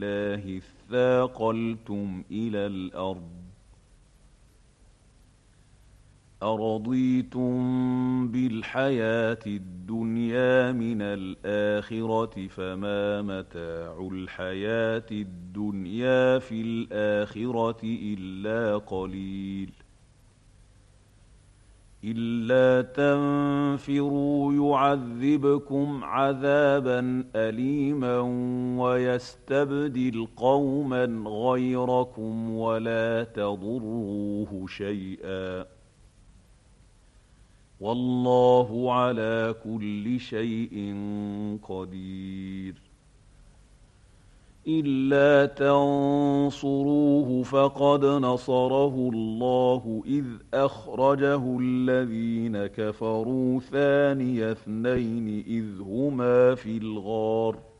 الله اثاقلتم إلى الأرض أرضيتم بالحياة الدنيا من الآخرة فما متاع الحياة الدنيا في الآخرة إلا قليل إلا تنفروا يعذبكم عذابا أليما ويستبدل قوما غيركم ولا تضروه شيئا والله على كل شيء قدير إلا تنصروه فقد نصره الله إذ أخرجه الذين كفروا ثاني اثنين إذ هما في الغار